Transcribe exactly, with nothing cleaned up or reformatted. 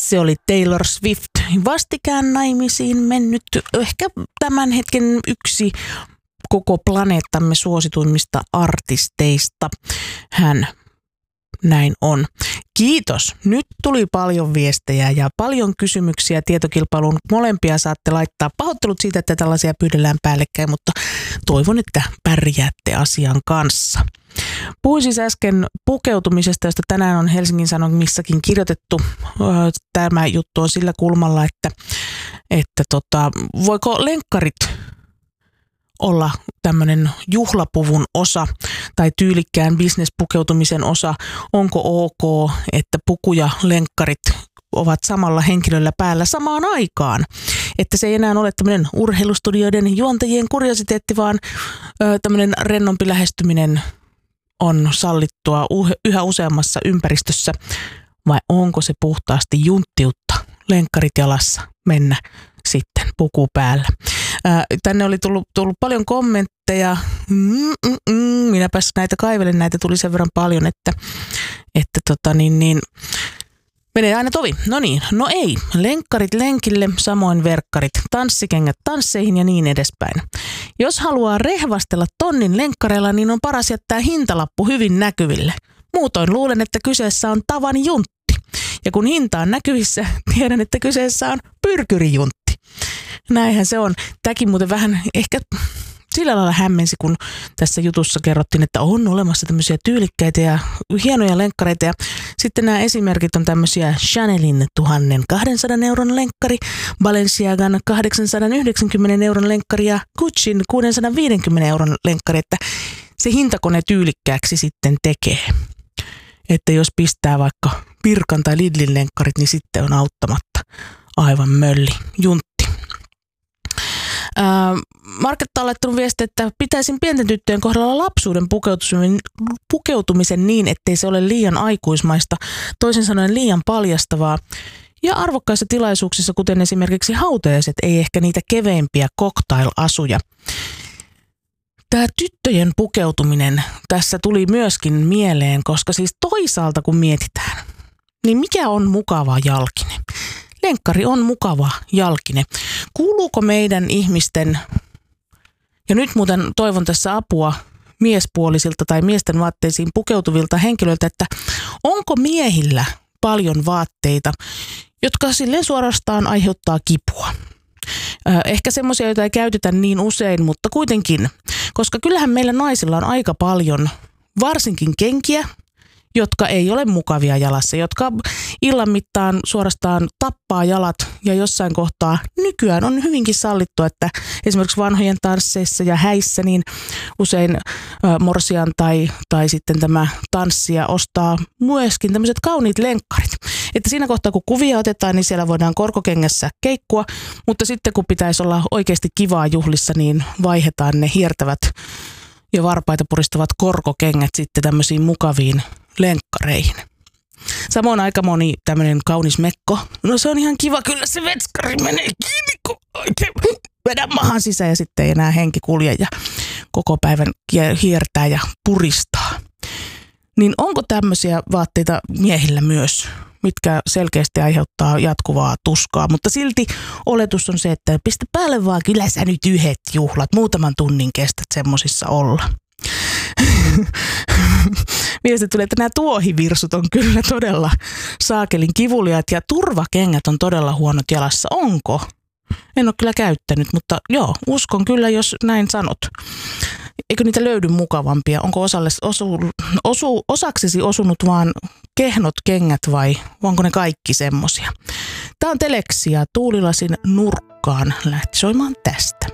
Se oli Taylor Swift, vastikään naimisiin mennyt, ehkä tämän hetken yksi koko planeettamme suosituimmista artisteista. Hän näin on. Kiitos. Nyt tuli paljon viestejä ja paljon kysymyksiä tietokilpailuun. Molempia saatte laittaa. Pahoittelut siitä, että tällaisia pyydellään päällekkäin, mutta toivon, että pärjäätte asian kanssa. Puhuin siis äsken pukeutumisesta, josta tänään on Helsingin Sanomissakin kirjoitettu. Tämä juttu on sillä kulmalla, että, että tota, voiko lenkkarit olla tämmöinen juhlapuvun osa tai tyylikkään businesspukeutumisen osa. Onko ok, että puku ja lenkkarit ovat samalla henkilöllä päällä samaan aikaan? Että se ei enää ole tämmöinen urheilustudioiden juontajien kuriositeetti, vaan ö, tämmöinen rennompi lähestyminen on sallittua yhä useammassa ympäristössä. Vai onko se puhtaasti junttiutta, lenkkarit jalassa mennä sitten puku päällä? Ää, tänne oli tullut, tullut paljon kommentteja. Mm, mm, mm. Minäpäs näitä kaivelen, näitä tuli sen verran paljon, että, että tota niin, niin, menee aina tovi. No niin, no ei. Lenkkarit lenkille, samoin verkkarit, tanssikengät tansseihin ja niin edespäin. Jos haluaa rehvastella tonnin lenkkareilla, niin on paras jättää hintalappu hyvin näkyville. Muutoin luulen, että kyseessä on tavan juntti. Ja kun hinta on näkyvissä, tiedän, että kyseessä on pyrkyrijuntti. Näinhän se on. Tämäkin muuten vähän ehkä sillä lailla hämmensi, kun tässä jutussa kerrottiin, että on olemassa tämmöisiä tyylikkäitä ja hienoja lenkkareita. Ja sitten nämä esimerkit on tämmöisiä Chanelin tuhatkaksisataa euron lenkkari, Balenciagan kahdeksansataayhdeksänkymmentä euron lenkkari ja Gucciin kuusisataaviisikymmentä euron lenkkari. Että se hintakone tyylikkääksi sitten tekee. Että jos pistää vaikka Pirkan tai Lidlin lenkkarit, niin sitten on auttamatta aivan mölli, juntti. Ää, Marketta on laittanut viesti, että pitäisin pienten tyttöjen kohdalla lapsuuden pukeutumisen, pukeutumisen niin, ettei se ole liian aikuismaista, toisin sanoen liian paljastavaa. Ja arvokkaissa tilaisuuksissa, kuten esimerkiksi hautajaiset, ei ehkä niitä keveimpiä cocktail-asuja. Tämä tyttöjen pukeutuminen tässä tuli myöskin mieleen, koska siis toisaalta kun mietitään, niin mikä on mukava jalkine? Lenkkari on mukava jalkine. Kuuluuko meidän ihmisten, ja nyt muuten toivon tässä apua miespuolisilta tai miesten vaatteisiin pukeutuvilta henkilöiltä, että onko miehillä paljon vaatteita, jotka silleen suorastaan aiheuttaa kipua? Ehkä semmoisia, joita ei käytetä niin usein, mutta kuitenkin, koska kyllähän meillä naisilla on aika paljon varsinkin kenkiä, jotka ei ole mukavia jalassa, jotka illan mittaan suorastaan tappaa jalat ja jossain kohtaa nykyään on hyvinkin sallittu, että esimerkiksi vanhojen tansseissa ja häissä niin usein ä, morsian tai, tai sitten tämä tanssija ostaa myöskin tämmöiset kauniit lenkkarit. Että siinä kohtaa kun kuvia otetaan, niin siellä voidaan korkokengässä keikkua, mutta sitten kun pitäisi olla oikeasti kivaa juhlissa, niin vaihdetaan ne hiertävät ja varpaita puristavat korkokengät sitten tämmöisiin mukaviin lenkkareihin. Samoin aika moni tämmöinen kaunis mekko. No se on ihan kiva, kyllä se vetskari menee kiinni, kun oikein vedän mahan sisään ja sitten ei enää henki kulje ja koko päivän hiertää ja puristaa. Niin onko tämmöisiä vaatteita miehillä myös, mitkä selkeästi aiheuttaa jatkuvaa tuskaa, mutta silti oletus on se, että pistä päälle vaan, kyllä sä nyt yhdet juhlat, muutaman tunnin kestät semmosissa olla. Mielestäni tulee, että nämä tuohivirsut on kyllä todella saakelin kivuliaat ja turvakengät on todella huonot jalassa. Onko? En ole kyllä käyttänyt, mutta joo, uskon kyllä, jos näin sanot. Eikö niitä löydy mukavampia? Onko osalle, osu, osu, osaksesi osunut vaan kehnot kengät vai onko ne kaikki semmosia? Tämä on Teleksia Tuulilasin nurkkaan lähti soimaan tästä.